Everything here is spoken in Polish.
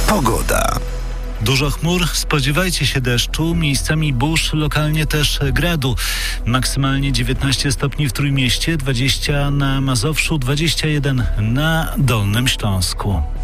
Pogoda. Dużo chmur, spodziewajcie się deszczu, miejscami burz, lokalnie też gradu. Maksymalnie 19 stopni w Trójmieście, 20 na Mazowszu, 21 na Dolnym Śląsku.